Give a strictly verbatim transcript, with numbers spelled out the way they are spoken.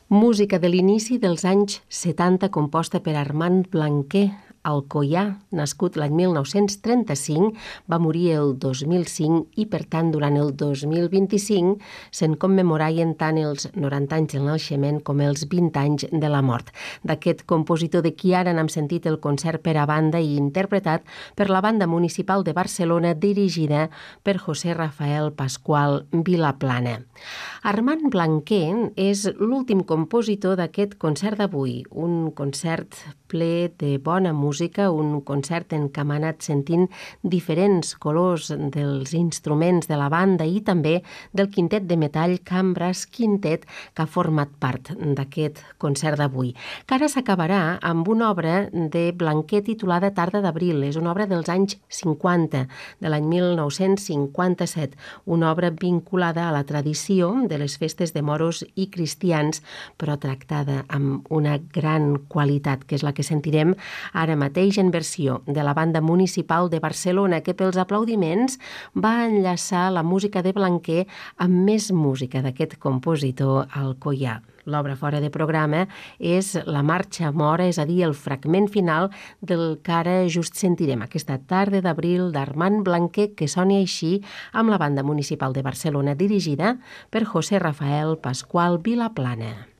Música de l'inici dels anys setanta composta per Armand Blanquer, Alcoià, nascut l'any mil nou-cents trenta-cinc, va morir el dos mil cinc i, per tant, durant el dos mil vint-i-cinc se'n commemorarien tant els noranta anys del naixement com els vint anys de la mort. D'aquest compositor de qui ara n'hem sentit el concert per a banda i interpretat per la Banda Municipal de Barcelona, dirigida per José Rafael Pascual Vilaplana. Armand Blanquer és l'últim compositor d'aquest concert d'avui, un concert ple de bona música, un concert en què hem anat sentint diferents colors dels instruments de la banda i també del quintet de metall Cambras Quintet, que ha format part d'aquest concert d'avui, que ara s'acabarà amb una obra de Blanquer titulada Tarda d'abril. És una obra dels anys cinquanta, de l'any mil nou-cents cinquanta-set, una obra vinculada a la tradició de les festes de moros i cristians, però tractada amb una gran qualitat, que és la que sentirem ara mateix en versió de la Banda Municipal de Barcelona, que pels aplaudiments va enllaçar la música de Blanquer amb més música d'aquest compositor alcoià. L'obra fora de programa és la Marxa Mora, és a dir, el fragment final del que ara just sentirem, aquesta Tarda d'abril d'Armand Blanquer, que soni així amb la Banda Municipal de Barcelona, dirigida per José Rafael Pascual Vilaplana.